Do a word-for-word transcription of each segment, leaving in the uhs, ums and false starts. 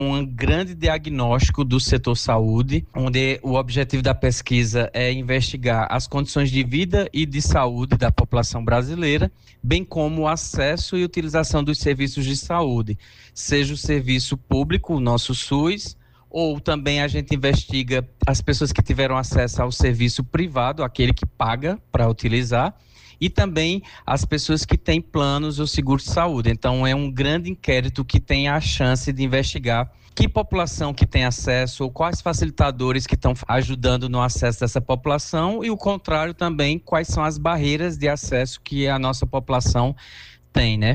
um grande diagnóstico do setor saúde, onde o objetivo da pesquisa é investigar as condições de vida e de saúde da população brasileira, bem como o acesso e utilização dos serviços de saúde, seja o serviço público, o nosso SUS, ou também a gente investiga as pessoas que tiveram acesso ao serviço privado, aquele que paga para utilizar, e também as pessoas que têm planos ou seguros de saúde. Então, é um grande inquérito que tem a chance de investigar que população que tem acesso ou quais facilitadores que estão ajudando no acesso dessa população e, o contrário também, quais são as barreiras de acesso que a nossa população tem, né?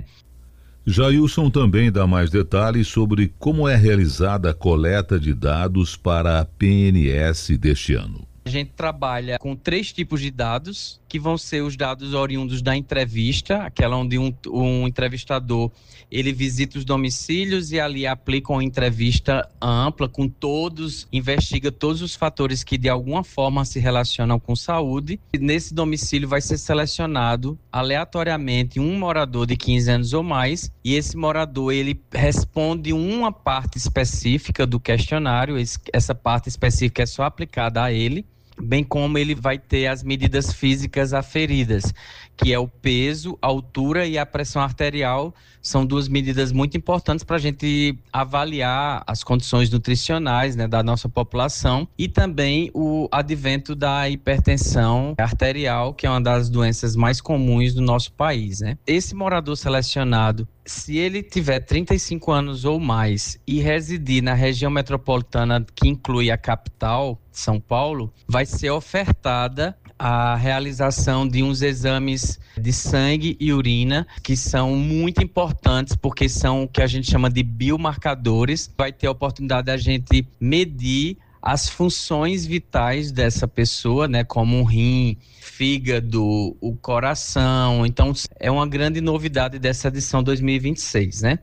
Jailson também dá mais detalhes sobre como é realizada a coleta de dados para a P N S deste ano. A gente trabalha com três tipos de dados, que vão ser os dados oriundos da entrevista, aquela onde um, um entrevistador, ele visita os domicílios e ali aplica uma entrevista ampla com todos, investiga todos os fatores que de alguma forma se relacionam com saúde. E nesse domicílio vai ser selecionado aleatoriamente um morador de quinze anos ou mais, e esse morador, ele responde uma parte específica do questionário, esse, essa parte específica é só aplicada a ele, bem como ele vai ter as medidas físicas aferidas, que é o peso, a altura e a pressão arterial. São duas medidas muito importantes para a gente avaliar as condições nutricionais, né, da nossa população, e também o advento da hipertensão arterial, que é uma das doenças mais comuns do nosso país, né? Esse morador selecionado, se ele tiver trinta e cinco anos ou mais e residir na região metropolitana que inclui a capital, São Paulo, vai ser ofertada a realização de uns exames de sangue e urina, que são muito importantes porque são o que a gente chama de biomarcadores. Vai ter a oportunidade da gente medir as funções vitais dessa pessoa, né, como o rim, fígado, o coração. Então, é uma grande novidade dessa edição dois mil e vinte e seis, né?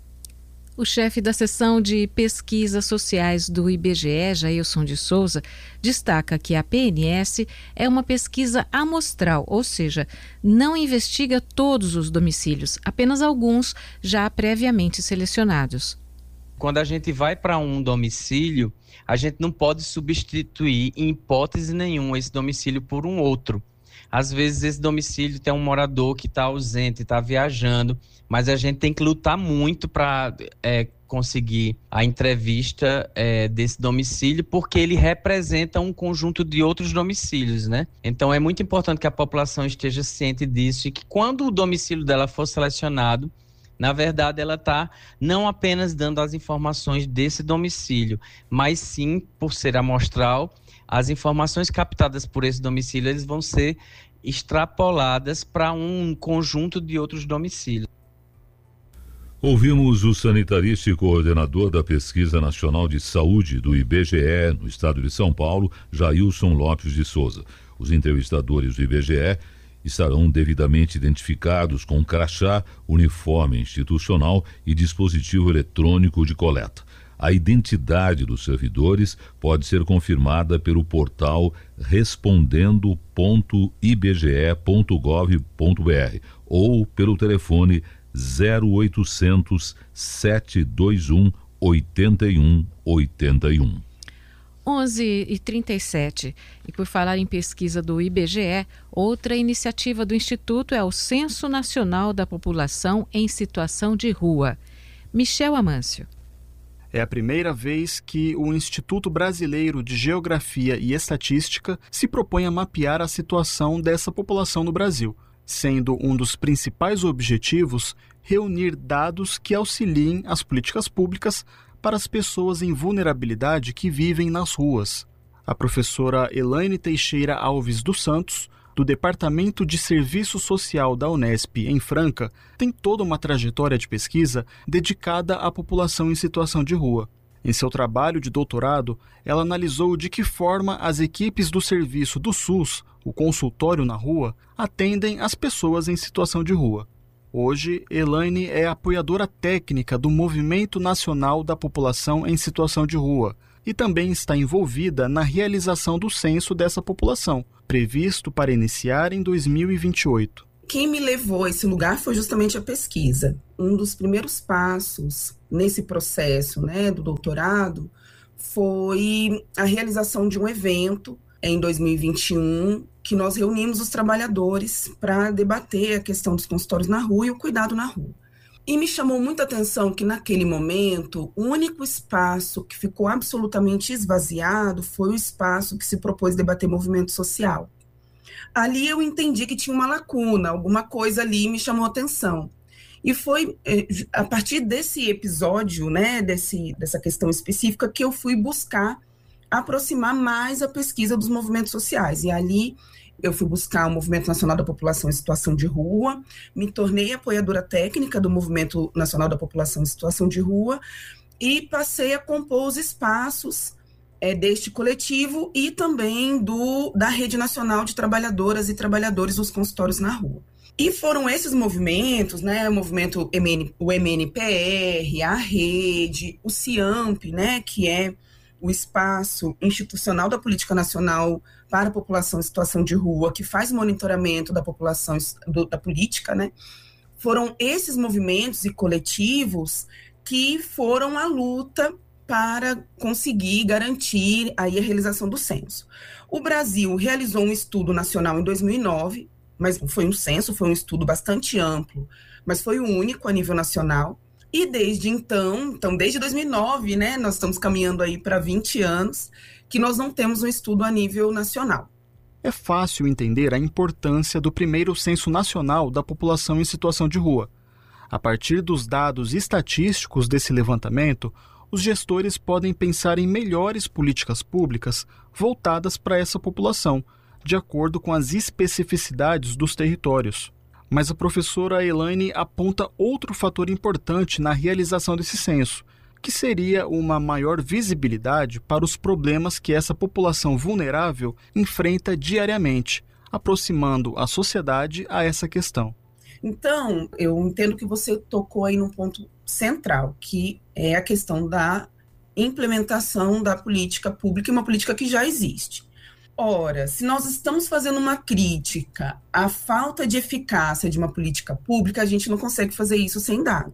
O chefe da seção de pesquisas sociais do I B G E, Jailson de Souza, destaca que a P N S é uma pesquisa amostral, ou seja, não investiga todos os domicílios, apenas alguns já previamente selecionados. Quando a gente vai para um domicílio, a gente não pode substituir, em hipótese nenhuma, esse domicílio por um outro. Às vezes esse domicílio tem um morador que está ausente, está viajando, mas a gente tem que lutar muito para é, conseguir a entrevista é, desse domicílio, porque ele representa um conjunto de outros domicílios, né? Então é muito importante que a população esteja ciente disso e que quando o domicílio dela for selecionado, na verdade ela está não apenas dando as informações desse domicílio, mas sim, por ser amostral, as informações captadas por esse domicílio eles vão ser extrapoladas para um conjunto de outros domicílios. Ouvimos o sanitarista e coordenador da Pesquisa Nacional de Saúde do I B G E no estado de São Paulo, Jailson Lopes de Souza. Os entrevistadores do I B G E estarão devidamente identificados com crachá, uniforme institucional e dispositivo eletrônico de coleta. A identidade dos servidores pode ser confirmada pelo portal respondendo ponto i b g e ponto gov ponto b r ou pelo telefone zero oitocentos, sete dois um, oito um oito um. onze e trinta e sete. E por falar em pesquisa do I B G E, outra iniciativa do Instituto é o Censo Nacional da População em Situação de Rua. Michel Amâncio. É a primeira vez que o Instituto Brasileiro de Geografia e Estatística se propõe a mapear a situação dessa população no Brasil, sendo um dos principais objetivos reunir dados que auxiliem as políticas públicas para as pessoas em vulnerabilidade que vivem nas ruas. A professora Elaine Teixeira Alves dos Santos, do Departamento de Serviço Social da Unesp, em Franca, tem toda uma trajetória de pesquisa dedicada à população em situação de rua. Em seu trabalho de doutorado, ela analisou de que forma as equipes do serviço do SUS, o consultório na rua, atendem as pessoas em situação de rua. Hoje, Elaine é apoiadora técnica do Movimento Nacional da População em Situação de Rua e também está envolvida na realização do censo dessa população, previsto para iniciar em dois mil e vinte e oito. quem me levou a esse lugar foi justamente a pesquisa. Um dos primeiros passos nesse processo, né, do doutorado foi a realização de um evento em dois mil e vinte e um, que nós reunimos os trabalhadores para debater a questão dos consultórios na rua e o cuidado na rua. E me chamou muita atenção que, naquele momento, o único espaço que ficou absolutamente esvaziado foi o espaço que se propôs debater movimento social. Ali eu entendi que tinha uma lacuna, alguma coisa ali me chamou a atenção. E foi a partir desse episódio, né, desse, dessa questão específica, que eu fui buscar aproximar mais a pesquisa dos movimentos sociais. E ali eu fui buscar o Movimento Nacional da População em Situação de Rua, me tornei apoiadora técnica do Movimento Nacional da População em Situação de Rua e passei a compor os espaços é, deste coletivo e também do, da Rede Nacional de Trabalhadoras e Trabalhadores dos Consultórios na Rua. E foram esses movimentos, né, o movimento M N, o M N P R, a Rede, o CIAMP, né, que é o espaço institucional da política nacional para a população em situação de rua, que faz monitoramento da população, do, da política, né? Foram esses movimentos e coletivos que foram à luta para conseguir garantir aí a realização do censo. O Brasil realizou um estudo nacional em dois mil e nove, mas foi um censo, foi um estudo bastante amplo, mas foi o único a nível nacional. E desde então, então desde dois mil e nove, né, nós estamos caminhando aí para vinte anos, que nós não temos um estudo a nível nacional. É fácil entender a importância do primeiro censo nacional da população em situação de rua. A partir dos dados estatísticos desse levantamento, os gestores podem pensar em melhores políticas públicas voltadas para essa população, de acordo com as especificidades dos territórios. Mas a professora Elaine aponta outro fator importante na realização desse censo, que seria uma maior visibilidade para os problemas que essa população vulnerável enfrenta diariamente, aproximando a sociedade a essa questão. Então, eu entendo que você tocou aí num ponto central, que é a questão da implementação da política pública, uma política que já existe. Ora, se nós estamos fazendo uma crítica à falta de eficácia de uma política pública, a gente não consegue fazer isso sem dados.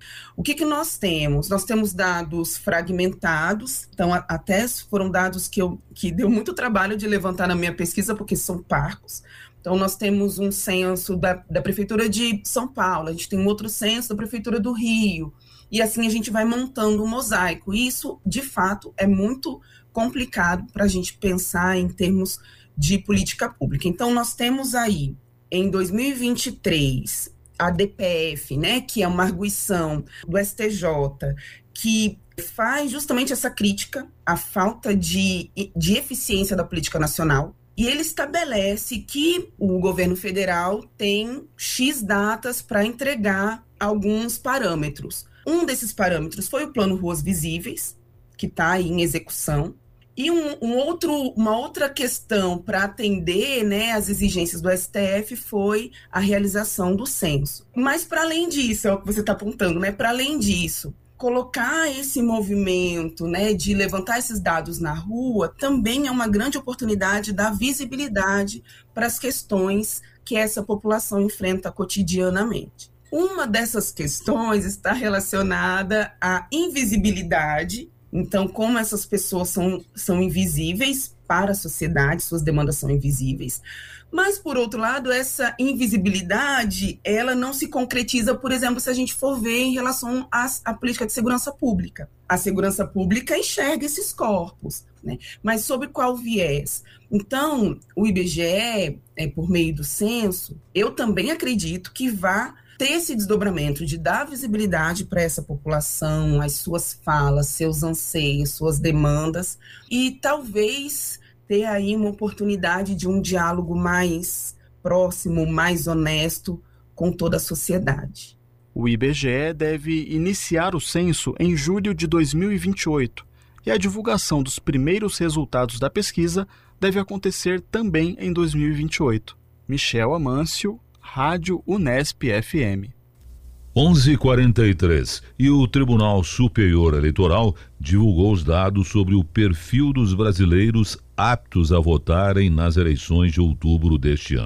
O que que nós temos? Nós temos dados fragmentados, então a, até foram dados que, eu, que deu muito trabalho de levantar na minha pesquisa, porque são parcos. Então nós temos um censo da, da Prefeitura de São Paulo, a gente tem um outro censo da Prefeitura do Rio, e assim a gente vai montando um mosaico. E isso, de fato, é muito complicado para a gente pensar em termos de política pública. Então, nós temos aí, em dois mil e vinte e três, a D P F, né, que é uma arguição do S T J, que faz justamente essa crítica à falta de, de eficiência da política nacional, e ele estabelece que o governo federal tem X datas para entregar alguns parâmetros. Um desses parâmetros foi o Plano Ruas Visíveis, que está aí em execução, e um, um outro, uma outra questão para atender, né, as exigências do S T F foi a realização do censo. Mas para além disso, é o que você está apontando, né, para além disso, colocar esse movimento, né, de levantar esses dados na rua também é uma grande oportunidade da visibilidade para as questões que essa população enfrenta cotidianamente. Uma dessas questões está relacionada à invisibilidade. Então, como essas pessoas são, são invisíveis para a sociedade, suas demandas são invisíveis. Mas, por outro lado, essa invisibilidade, ela não se concretiza, por exemplo, se a gente for ver em relação às, à política de segurança pública. A segurança pública enxerga esses corpos, né? Mas sobre qual viés? Então, o I B G E, é, por meio do censo, eu também acredito que vá ter esse desdobramento de dar visibilidade para essa população, as suas falas, seus anseios, suas demandas, e talvez ter aí uma oportunidade de um diálogo mais próximo, mais honesto com toda a sociedade. O I B G E deve iniciar o censo em julho de dois mil e vinte e oito, e a divulgação dos primeiros resultados da pesquisa deve acontecer também em dois mil e vinte e oito. Michel Amâncio, Rádio Unesp F M. onze e quarenta e três e o Tribunal Superior Eleitoral divulgou os dados sobre o perfil dos brasileiros aptos a votarem nas eleições de outubro deste ano.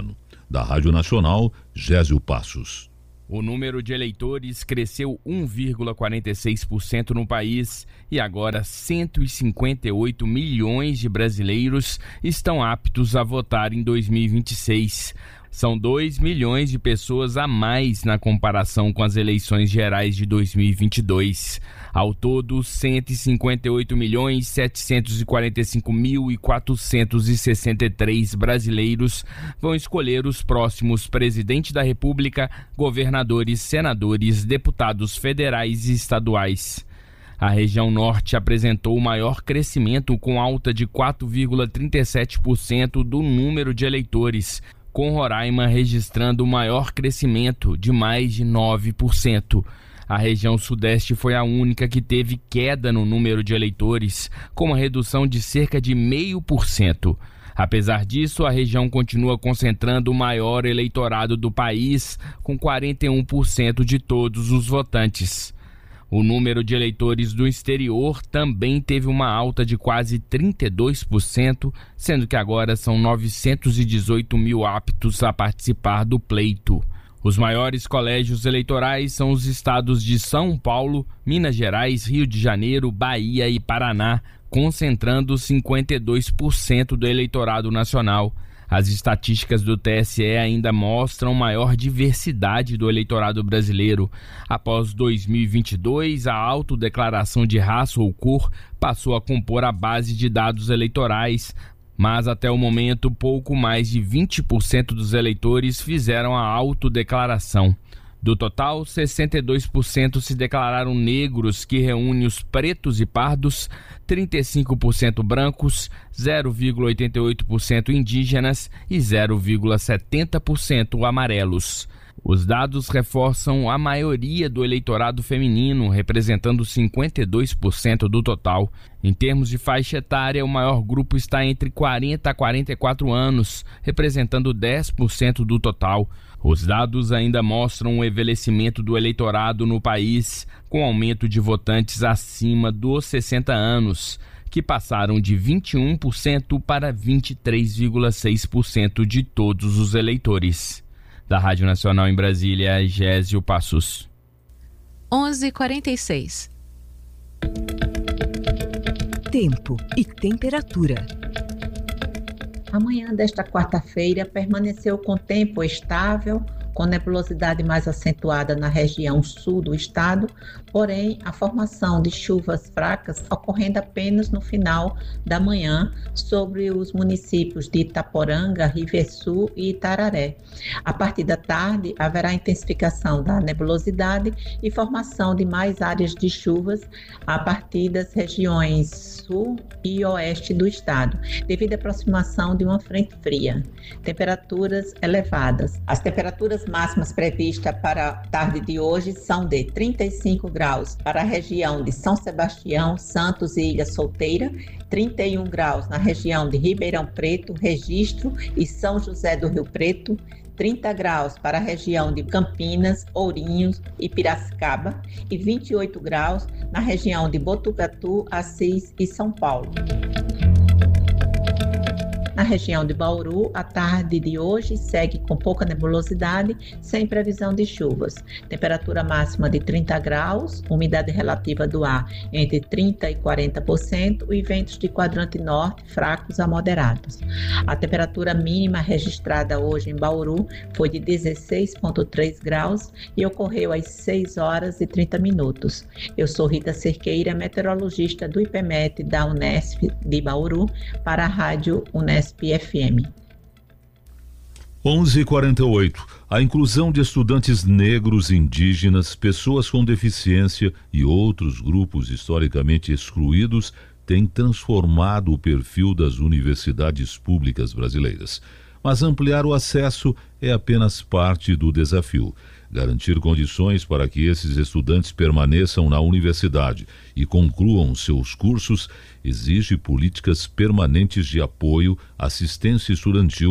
Da Rádio Nacional, Gésio Passos. O número de eleitores cresceu um vírgula quarenta e seis por cento no país e agora cento e cinquenta e oito milhões de brasileiros estão aptos a votar em dois mil e vinte e seis. São dois milhões de pessoas a mais na comparação com as eleições gerais de dois mil e vinte e dois. Ao todo, cento e cinquenta e oito milhões setecentos e quarenta e cinco mil e quatrocentos e sessenta e três brasileiros vão escolher os próximos presidente da República, governadores, senadores, deputados federais e estaduais. A região norte apresentou o maior crescimento, com alta de quatro vírgula trinta e sete por cento do número de eleitores, com Roraima registrando o maior crescimento, de mais de nove por cento. A região sudeste foi a única que teve queda no número de eleitores, com uma redução de cerca de zero vírgula cinco por cento. Apesar disso, a região continua concentrando o maior eleitorado do país, com quarenta e um por cento de todos os votantes. O número de eleitores do exterior também teve uma alta de quase trinta e dois por cento, sendo que agora são novecentos e dezoito mil aptos a participar do pleito. Os maiores colégios eleitorais são os estados de São Paulo, Minas Gerais, Rio de Janeiro, Bahia e Paraná, concentrando cinquenta e dois por cento do eleitorado nacional. As estatísticas do T S E ainda mostram maior diversidade do eleitorado brasileiro. Após dois mil e vinte e dois, a autodeclaração de raça ou cor passou a compor a base de dados eleitorais, mas até o momento pouco mais de vinte por cento dos eleitores fizeram a autodeclaração. Do total, sessenta e dois por cento se declararam negros, que reúne os pretos e pardos, trinta e cinco por cento brancos, zero vírgula oitenta e oito por cento indígenas e zero vírgula setenta por cento amarelos. Os dados reforçam a maioria do eleitorado feminino, representando cinquenta e dois por cento do total. Em termos de faixa etária, o maior grupo está entre quarenta a quarenta e quatro anos, representando dez por cento do total. Os dados ainda mostram o envelhecimento do eleitorado no país, com aumento de votantes acima dos sessenta anos, que passaram de vinte e um por cento para vinte e três vírgula seis por cento de todos os eleitores. Da Rádio Nacional em Brasília, Gésio Passos. onze e quarenta e seis. Tempo e temperatura. A manhã desta quarta-feira permaneceu com tempo estável, com nebulosidade mais acentuada na região sul do estado, porém a formação de chuvas fracas ocorrendo apenas no final da manhã sobre os municípios de Itaporanga, Riversul e Itararé. A partir da tarde haverá intensificação da nebulosidade e formação de mais áreas de chuvas a partir das regiões sul e oeste do estado, devido à aproximação de uma frente fria. Temperaturas elevadas. As temperaturas máximas previstas para a tarde de hoje são de trinta e cinco graus para a região de São Sebastião, Santos e Ilha Solteira, trinta e um graus na região de Ribeirão Preto, Registro e São José do Rio Preto, trinta graus para a região de Campinas, Ourinhos e Piracicaba e vinte e oito graus na região de Botucatu, Assis e São Paulo. Na região de Bauru, a tarde de hoje segue com pouca nebulosidade, sem previsão de chuvas. Temperatura máxima de trinta graus, umidade relativa do ar entre trinta e quarenta por cento e ventos de quadrante norte fracos a moderados. A temperatura mínima registrada hoje em Bauru foi de dezesseis vírgula três graus e ocorreu às seis horas e trinta minutos. Eu sou Rita Cerqueira, meteorologista do IPMET da Unesp de Bauru, para a Rádio Unesp F M. onze e quarenta e oito. A inclusão de estudantes negros, indígenas, pessoas com deficiência e outros grupos historicamente excluídos tem transformado o perfil das universidades públicas brasileiras. Mas ampliar o acesso é apenas parte do desafio. Garantir condições para que esses estudantes permaneçam na universidade e concluam seus cursos exige políticas permanentes de apoio, assistência estudantil,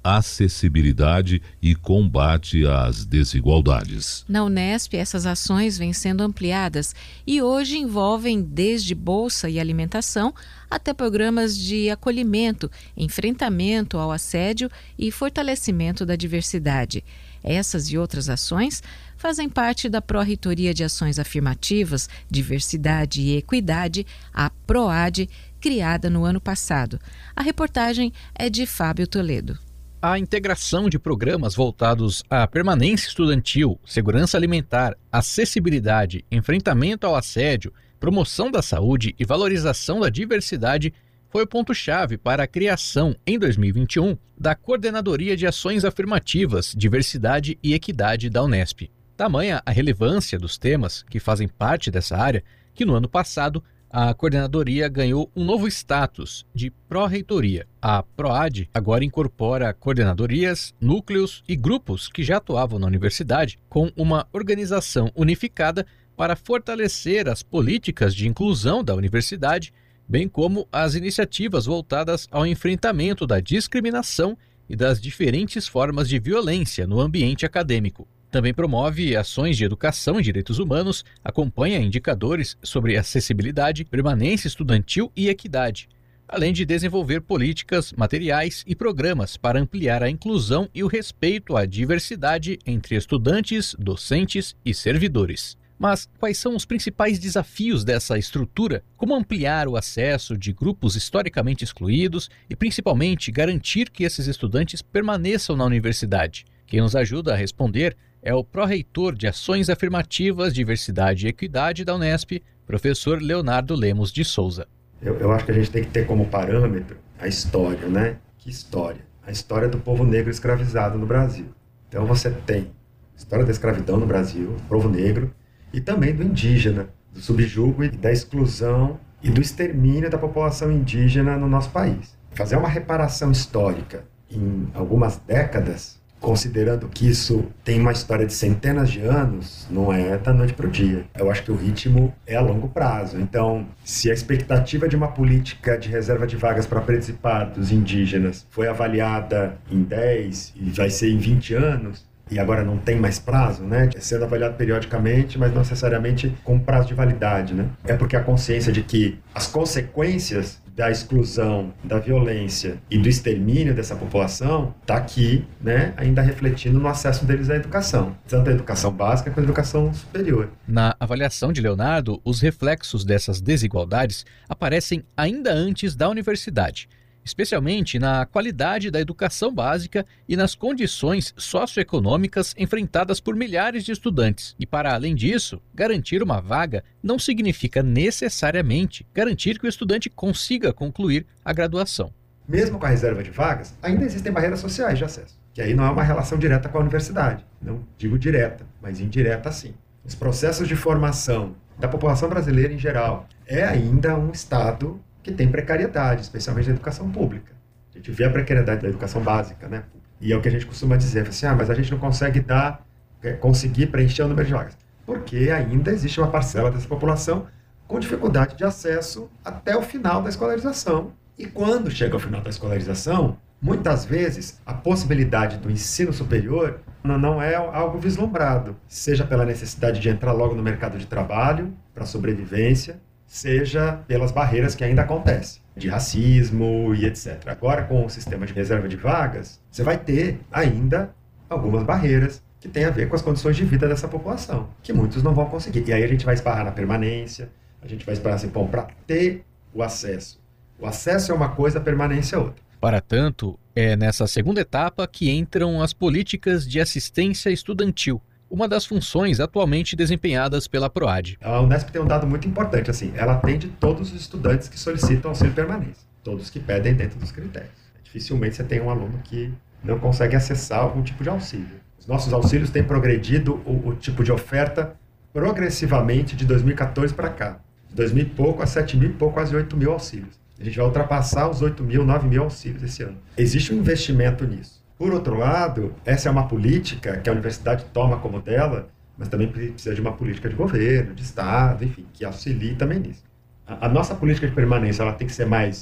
acessibilidade e combate às desigualdades. Na Unesp, essas ações vêm sendo ampliadas e hoje envolvem desde bolsa e alimentação até programas de acolhimento, enfrentamento ao assédio e fortalecimento da diversidade. Essas e outras ações fazem parte da Pró-Reitoria de Ações Afirmativas, Diversidade e Equidade, a PROAD, criada no ano passado. A reportagem é de Fábio Toledo. A integração de programas voltados à permanência estudantil, segurança alimentar, acessibilidade, enfrentamento ao assédio, promoção da saúde e valorização da diversidade foi o ponto-chave para a criação, em dois mil e vinte e um, da Coordenadoria de Ações Afirmativas, Diversidade e Equidade da Unesp. Tamanha a relevância dos temas que fazem parte dessa área que, no ano passado, a coordenadoria ganhou um novo status de pró-reitoria. A PROAD agora incorpora coordenadorias, núcleos e grupos que já atuavam na universidade com uma organização unificada para fortalecer as políticas de inclusão da universidade, bem como as iniciativas voltadas ao enfrentamento da discriminação e das diferentes formas de violência no ambiente acadêmico. Também promove ações de educação e direitos humanos, acompanha indicadores sobre acessibilidade, permanência estudantil e equidade, além de desenvolver políticas, materiais e programas para ampliar a inclusão e o respeito à diversidade entre estudantes, docentes e servidores. Mas quais são os principais desafios dessa estrutura? Como ampliar o acesso de grupos historicamente excluídos e, principalmente, garantir que esses estudantes permaneçam na universidade? Quem nos ajuda a responder é o pró-reitor de Ações Afirmativas, Diversidade e Equidade da Unesp, professor Leonardo Lemos de Souza. Eu, eu acho que a gente tem que ter como parâmetro a história, né? Que história? A história do povo negro escravizado no Brasil. Então você tem a história da escravidão no Brasil, povo negro, e também do indígena, do subjugo e da exclusão e do extermínio da população indígena no nosso país. Fazer uma reparação histórica em algumas décadas, considerando que isso tem uma história de centenas de anos, não é da noite para o dia. Eu acho que o ritmo é a longo prazo. Então, se a expectativa de uma política de reserva de vagas para pretos e pardos indígenas foi avaliada em dez e vai ser em vinte anos, e agora não tem mais prazo, né? É sendo avaliado periodicamente, mas não necessariamente com prazo de validade, né? É porque a consciência de que as consequências da exclusão, da violência e do extermínio dessa população está aqui, né, ainda refletindo no acesso deles à educação, tanto a educação básica quanto a educação superior. Na avaliação de Leonardo, os reflexos dessas desigualdades aparecem ainda antes da universidade, especialmente na qualidade da educação básica e nas condições socioeconômicas enfrentadas por milhares de estudantes. E, para além disso, garantir uma vaga não significa necessariamente garantir que o estudante consiga concluir a graduação. Mesmo com a reserva de vagas, ainda existem barreiras sociais de acesso, que aí não é uma relação direta com a universidade. Não digo direta, mas indireta sim. Os processos de formação da população brasileira em geral é ainda um estado que tem precariedade, especialmente na educação pública. A gente vê a precariedade da educação básica, né? E é o que a gente costuma dizer, assim, ah, mas a gente não consegue dar, conseguir preencher o número de vagas. Porque ainda existe uma parcela dessa população com dificuldade de acesso até o final da escolarização. E quando chega ao final da escolarização, muitas vezes a possibilidade do ensino superior não é algo vislumbrado, seja pela necessidade de entrar logo no mercado de trabalho, para sobrevivência, seja pelas barreiras que ainda acontecem, de racismo e etcétera. Agora, com o sistema de reserva de vagas, você vai ter ainda algumas barreiras que têm a ver com as condições de vida dessa população, que muitos não vão conseguir. E aí a gente vai esbarrar na permanência, a gente vai esbarrar assim, bom, para ter o acesso. O acesso é uma coisa, a permanência é outra. Para tanto, é nessa segunda etapa que entram as políticas de assistência estudantil, uma das funções atualmente desempenhadas pela PROAD. A Unesp tem um dado muito importante, assim, ela atende todos os estudantes que solicitam auxílio permanência, todos que pedem dentro dos critérios. Dificilmente você tem um aluno que não consegue acessar algum tipo de auxílio. Os nossos auxílios têm progredido o, o tipo de oferta progressivamente de dois mil e quatorze para cá. De dois mil e pouco a sete mil e pouco, quase oito mil auxílios. A gente vai ultrapassar os oito mil, nove mil auxílios esse ano. Existe um investimento nisso. Por outro lado, essa é uma política que a universidade toma como dela, mas também precisa de uma política de governo, de Estado, enfim, que auxilie também nisso. A, a nossa política de permanência ela tem que ser mais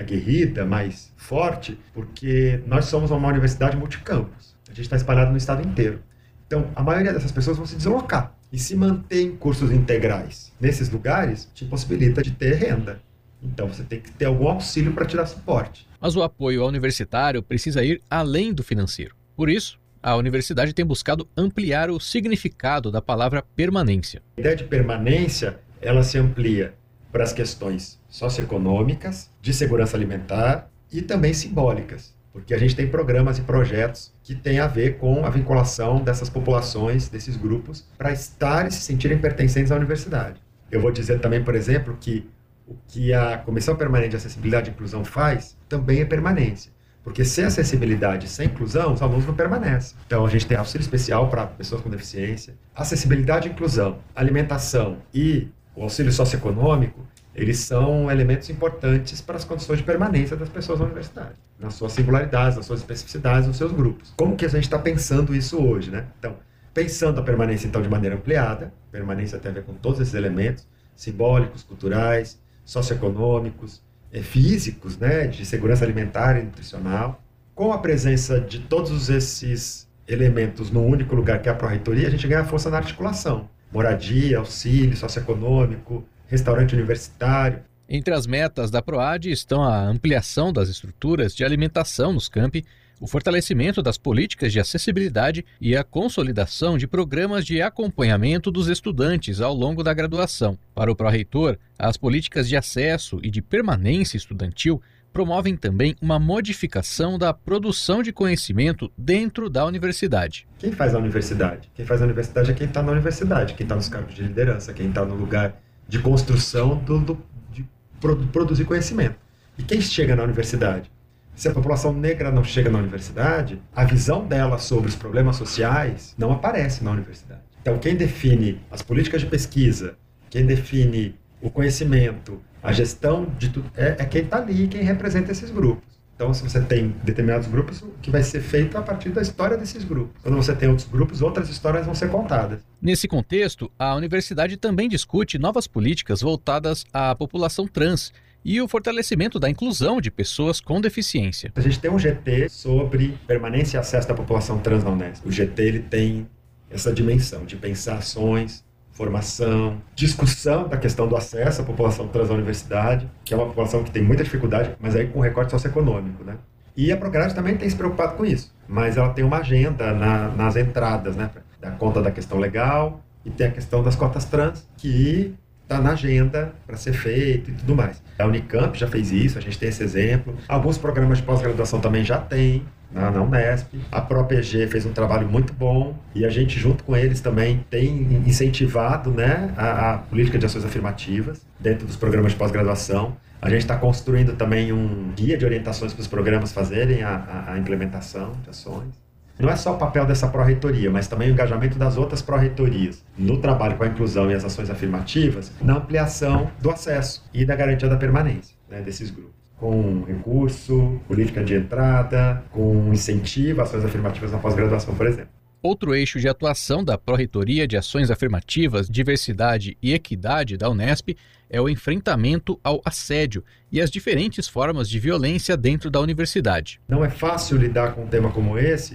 aguerrida, mais forte, porque nós somos uma universidade multicampus. A gente está espalhado no estado inteiro. Então, a maioria dessas pessoas vão se deslocar. E se manter em cursos integrais nesses lugares, te possibilita de ter renda. Então, você tem que ter algum auxílio para tirar suporte. Mas o apoio ao universitário precisa ir além do financeiro. Por isso, a universidade tem buscado ampliar o significado da palavra permanência. A ideia de permanência, ela se amplia para as questões socioeconômicas, de segurança alimentar e também simbólicas. Porque a gente tem programas e projetos que têm a ver com a vinculação dessas populações, desses grupos, para estar e se sentirem pertencentes à universidade. Eu vou dizer também, por exemplo, que o que a Comissão Permanente de Acessibilidade e Inclusão faz também é permanência. Porque sem acessibilidade, sem inclusão, os alunos não permanecem. Então, a gente tem auxílio especial para pessoas com deficiência. Acessibilidade e inclusão, alimentação e o auxílio socioeconômico, eles são elementos importantes para as condições de permanência das pessoas na universidade, nas suas singularidades, nas suas especificidades, nos seus grupos. Como que a gente está pensando isso hoje, né? Então, pensando a permanência, então, de maneira ampliada, permanência tem a ver com todos esses elementos, simbólicos, culturais, socioeconômicos, físicos, né, de segurança alimentar e nutricional. Com a presença de todos esses elementos num único lugar, que é a Pró-Reitoria, a gente ganha força na articulação. Moradia, auxílio socioeconômico, restaurante universitário. Entre as metas da PROAD estão a ampliação das estruturas de alimentação nos campi, o fortalecimento das políticas de acessibilidade e a consolidação de programas de acompanhamento dos estudantes ao longo da graduação. Para o pró-reitor, as políticas de acesso e de permanência estudantil promovem também uma modificação da produção de conhecimento dentro da universidade. Quem faz a universidade? Quem faz a universidade é quem está na universidade, quem está nos cargos de liderança, quem está no lugar de construção do, do, de produ, produzir conhecimento. E quem chega na universidade? Se a população negra não chega na universidade, a visão dela sobre os problemas sociais não aparece na universidade. Então, quem define as políticas de pesquisa, quem define o conhecimento, a gestão de tudo, é, é quem está ali, quem representa esses grupos. Então, se você tem determinados grupos, o que vai ser feito a partir da história desses grupos. Quando você tem outros grupos, outras histórias vão ser contadas. Nesse contexto, a universidade também discute novas políticas voltadas à população trans e o fortalecimento da inclusão de pessoas com deficiência. A gente tem um G T sobre permanência e acesso da população trans na Unesp. O G T ele tem essa dimensão de pensar ações, formação, discussão da questão do acesso à população trans à universidade, que é uma população que tem muita dificuldade, mas aí com recorte socioeconômico, né? E a Prograde também tem se preocupado com isso, mas ela tem uma agenda na, nas entradas, né? Dá conta da questão legal e tem a questão das cotas trans, que está na agenda para ser feito e tudo mais. A Unicamp já fez isso, a gente tem esse exemplo. Alguns programas de pós-graduação também já tem, na, na Unesp. A própria E G fez um trabalho muito bom e a gente, junto com eles, também tem incentivado, né, a, a política de ações afirmativas dentro dos programas de pós-graduação. A gente está construindo também um guia de orientações para os programas fazerem a, a, a implementação de ações. Não é só o papel dessa pró-reitoria, mas também o engajamento das outras pró-reitorias no trabalho com a inclusão e as ações afirmativas, na ampliação do acesso e da garantia da permanência, né, desses grupos. Com recurso, política de entrada, com incentivo às ações afirmativas na pós-graduação, por exemplo. Outro eixo de atuação da Pró-Reitoria de Ações Afirmativas, Diversidade e Equidade da Unesp é o enfrentamento ao assédio e as diferentes formas de violência dentro da universidade. Não é fácil lidar com um tema como esse,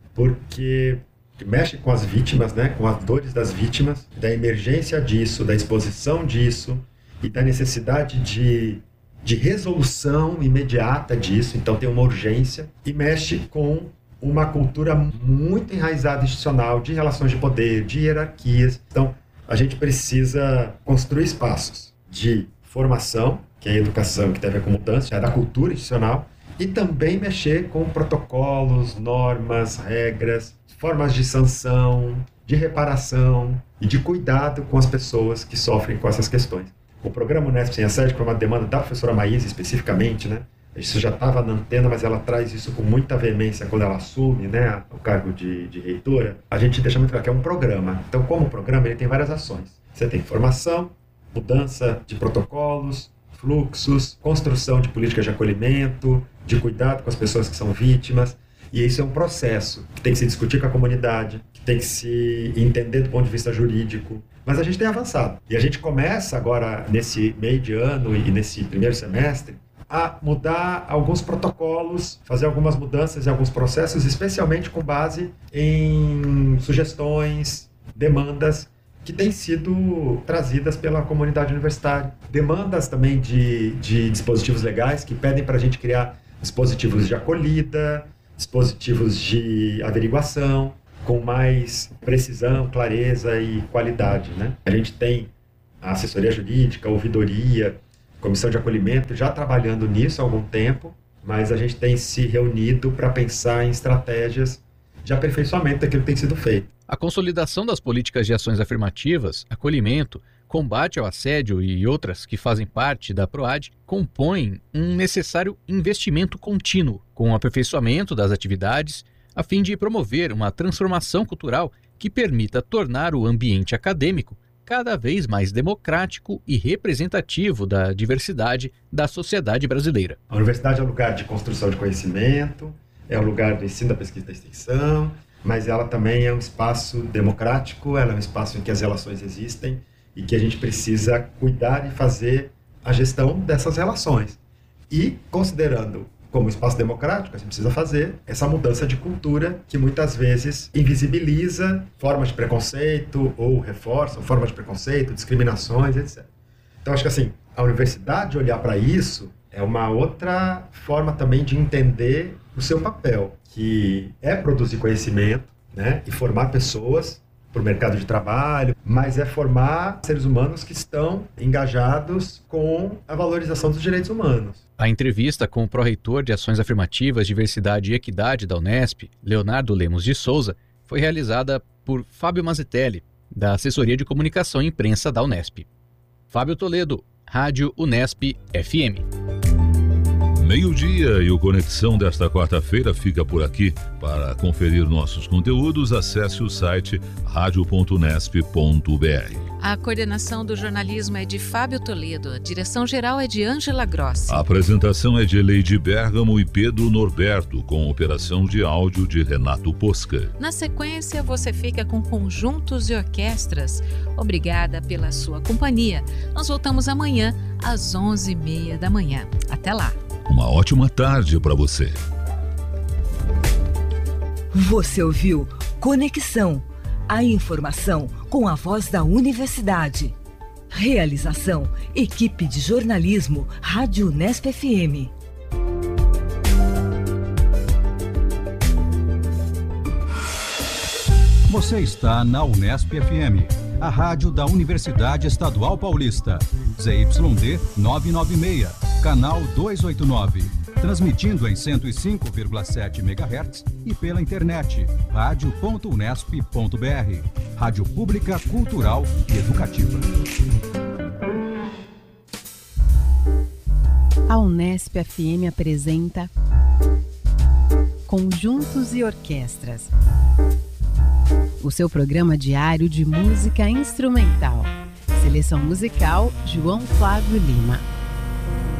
porque mexe com as vítimas, né, com as dores das vítimas, da emergência disso, da exposição disso e da necessidade de, de resolução imediata disso. Então tem uma urgência e mexe com uma cultura muito enraizada institucional de relações de poder, de hierarquias. Então a gente precisa construir espaços de formação, que é a educação, que tem a ver com mudança, é da cultura institucional, e também mexer com protocolos, normas, regras, formas de sanção, de reparação e de cuidado com as pessoas que sofrem com essas questões. O programa Unesp Sem Assédio foi uma demanda da professora Maísa, especificamente, né? Isso já estava na antena, mas ela traz isso com muita veemência quando ela assume, né, o cargo de, de reitora. A gente deixa muito claro que é um programa. Então, como programa, ele tem várias ações. Você tem formação, mudança de protocolos, fluxos, construção de políticas de acolhimento, de cuidado com as pessoas que são vítimas. E isso é um processo que tem que se discutir com a comunidade, que tem que se entender do ponto de vista jurídico. Mas a gente tem avançado. E a gente começa agora, nesse meio de ano e nesse primeiro semestre, a mudar alguns protocolos, fazer algumas mudanças em alguns processos, especialmente com base em sugestões, demandas que têm sido trazidas pela comunidade universitária. Demandas também de, de dispositivos legais que pedem para a gente criar dispositivos de acolhida, dispositivos de averiguação, com mais precisão, clareza e qualidade, né? A gente tem a assessoria jurídica, a ouvidoria, comissão de acolhimento já trabalhando nisso há algum tempo, mas a gente tem se reunido para pensar em estratégias de aperfeiçoamento daquilo que tem sido feito. A consolidação das políticas de ações afirmativas, acolhimento, combate ao assédio e outras que fazem parte da PROAD compõem um necessário investimento contínuo, com o aperfeiçoamento das atividades, a fim de promover uma transformação cultural que permita tornar o ambiente acadêmico cada vez mais democrático e representativo da diversidade da sociedade brasileira. A universidade é um lugar de construção de conhecimento, é um lugar do ensino, da pesquisa e da extensão, mas ela também é um espaço democrático, ela é um espaço em que as relações existem e que a gente precisa cuidar e fazer a gestão dessas relações. E, considerando como espaço democrático, a gente precisa fazer essa mudança de cultura que muitas vezes invisibiliza formas de preconceito ou reforça formas de preconceito, discriminações, etcétera. Então, acho que assim, a universidade olhar para isso é uma outra forma também de entender o seu papel, que é produzir conhecimento, né, e formar pessoas para o mercado de trabalho, mas é formar seres humanos que estão engajados com a valorização dos direitos humanos. A entrevista com o pró-reitor de Ações Afirmativas, Diversidade e Equidade da Unesp, Leonardo Lemos de Souza, foi realizada por Fábio Mazitelli, da Assessoria de Comunicação e Imprensa da Unesp. Fábio Toledo, Rádio Unesp F M. Meio-dia e o Conexão desta quarta-feira fica por aqui. Para conferir nossos conteúdos, acesse o site radio ponto unesp ponto b r. A coordenação do jornalismo é de Fábio Toledo, a direção-geral é de Ângela Grossi. A apresentação é de Leide Bergamo e Pedro Norberto, com operação de áudio de Renato Posca. Na sequência, você fica com conjuntos e orquestras. Obrigada pela sua companhia. Nós voltamos amanhã, às onze e meia da manhã. Até lá. Uma ótima tarde para você. Você ouviu Conexão, a informação com a voz da universidade. Realização, equipe de jornalismo, Rádio Unesp F M. Você está na Unesp F M, a rádio da Universidade Estadual Paulista. Z Y D novecentos e noventa e seis, canal duzentos e oitenta e nove. Transmitindo em cento e cinco vírgula sete megahertz e pela internet, radio ponto unesp ponto b r. Rádio pública, cultural e educativa. A Unesp F M apresenta Conjuntos e Orquestras, o seu programa diário de música instrumental. Seleção musical, João Flávio Lima.